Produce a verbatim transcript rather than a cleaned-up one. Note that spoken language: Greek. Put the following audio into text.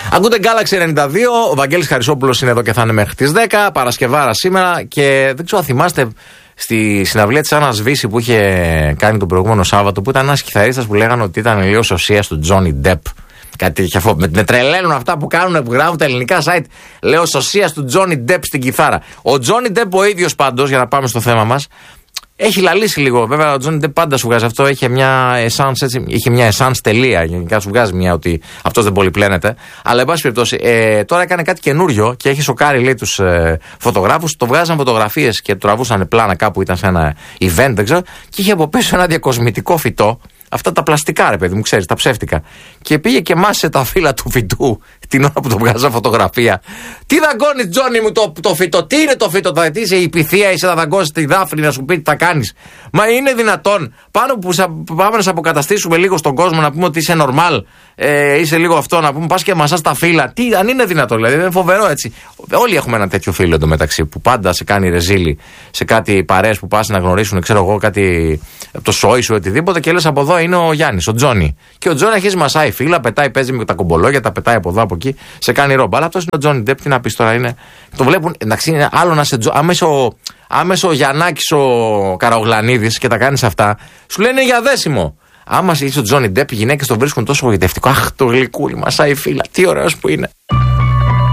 Ακούτε Galaxy ενενήντα δύο. Ο Βαγγέλης Χαρισόπουλος είναι εδώ και θα είναι μέχρι τις δέκα. Παρασκευάρα σήμερα και δεν ξέρω αν θυμάστε στη συναυλία της Άννας Βύση που είχε κάνει τον προηγούμενο Σάββατο, που ήταν ένας κιθαρίστας που λέγανε ότι ήταν λίγο σωσίας του Τζόνι Ντεπ. Κάτι τέτοιο. Με, με τρελαίνουν αυτά που κάνουν, που γράφουν τα ελληνικά site. Λέω σωσίας του Τζόνι Ντεπ στην κιθάρα. Ο Τζόνι Ντεπ ο ίδιος πάντως, για να πάμε στο θέμα μας, έχει λαλήσει λίγο. Βέβαια, ο Τζόνι Ντεπ πάντα σου βγάζει αυτό. Είχε μια essence, έτσι, είχε μια essence τελεία. Γενικά σου βγάζει μια ότι αυτός δεν πολυπλένεται. Αλλά, εν πάση περιπτώσει, ε, τώρα έκανε κάτι καινούριο και έχει σοκάρει, λέει, τους ε, φωτογράφους. Το βγάζαν φωτογραφίες και τραβούσαν πλάνα κάπου, ήταν σε ένα event, δεν ξέρω. Και είχε από πίσω ένα διακοσμητικό φυτό. Αυτά τα πλαστικά, ρε παιδί μου, ξέρεις, τα ψεύτικα. Και πήγε και μάσε τα φύλλα του φυτού την ώρα που το βγάζα φωτογραφία. Τι δαγκώνεις, Τζόνι μου, το, το φυτό, τι είναι το φυτό, θα τι είσαι η πυθία, είσαι να δαγκώσεις τη Δάφνη να σου πει τι θα κάνεις. Μα είναι δυνατόν, πάνω που σα, πάμε να σε αποκαταστήσουμε λίγο στον κόσμο, να πούμε ότι είσαι normal, ε, είσαι λίγο αυτό, να πούμε πας και μασάς τα φύλλα. Τι, αν είναι δυνατόν, δηλαδή, είναι φοβερό έτσι. Όλοι έχουμε ένα τέτοιο φίλο εντωμεταξύ που πάντα σε κάνει ρεζίλι σε κάτι παρέες που πας να γνωρίσουν, ξέρω εγώ, κάτι από το σόι σου οτιδήποτε και λες από εδώ είναι ο Γιάννης, ο Τζόνι. Και ο Τζόνι αρχίζει μασάει φύλλα, πετάει, παίζει με τα κομπολόγια, τα πετάει από εδώ από εκεί, σε κάνει ρόμπα. Αλλά αυτός είναι ο Τζόνι Ντεπ, τι να πεις τώρα, είναι. Το βλέπουν, εντάξει, είναι άλλο να σε τζο... άμεσο, άμεσο ο Γιαννάκης ο Καραογλανίδης και τα κάνεις αυτά, σου λένε για δέσιμο. Άμα είσαι ο Τζόνι Ντεπ, οι γυναίκες το βρίσκουν τόσο γοητευτικό. Αχ, το γλυκούλι, μασάει φύλλα, τι ωραίος που είναι.